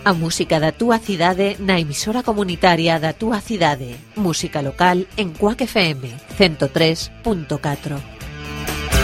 A música da túa cidade na emisora comunitaria da túa cidade. Música local en Cuac FM 103.4.